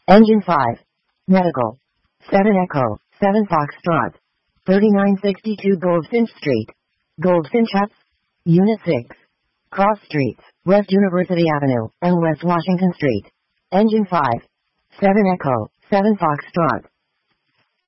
Engine 5. Medical. 7 Echo, 7 Foxtrot. 3962 Goldfinch Street. Goldfinch Huts. Unit 6. Cross Streets, West University Avenue, and West Washington Street. Engine 5. 7 Echo, 7 Foxtrot.